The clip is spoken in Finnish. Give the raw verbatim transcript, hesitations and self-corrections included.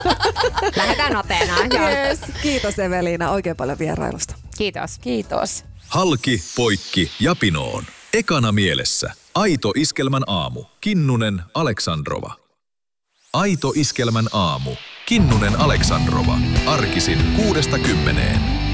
Lähdetään nopeana. Yes. Kiitos Eveliina oikein paljon vierailusta. Kiitos. Kiitos. Halki, poikki ja pinoon. Ekana mielessä. Aito Iskelmän aamu. Kinnunen, Aleksandrova. Aito Iskelmän aamu. Kinnunen, Aleksandrova. Arkisin kuudesta kymmeneen.